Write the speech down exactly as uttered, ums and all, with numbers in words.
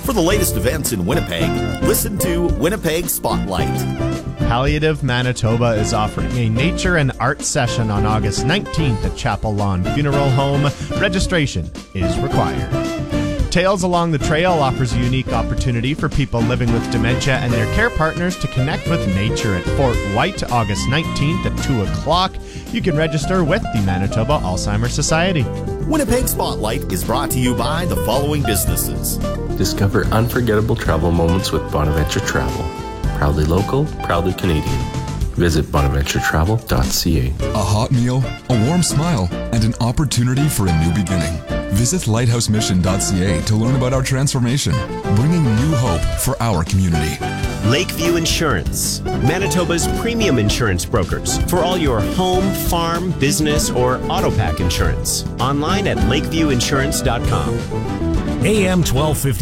For the latest events in Winnipeg, listen to Winnipeg Spotlight. Palliative Manitoba is offering a nature and art session on August nineteenth at Chapel Lawn Funeral Home. Registration is required. Tales Along the Trail offers a unique opportunity for people living with dementia and their care partners to connect with nature at Fort White, August nineteenth at two o'clock. You can register with the Manitoba Alzheimer's Society. Winnipeg Spotlight is brought to you by the following businesses. Discover unforgettable travel moments with Bonaventure Travel. Proudly local, proudly Canadian. Visit bonaventure travel dot c a. A hot meal, a warm smile, and an opportunity for a new beginning. Visit lighthouse mission dot c a to learn about our transformation, bringing new hope for our community. Lakeview Insurance, Manitoba's premium insurance brokers for all your home, farm, business, or auto pack insurance. Online at lakeview insurance dot com. A M twelve fifty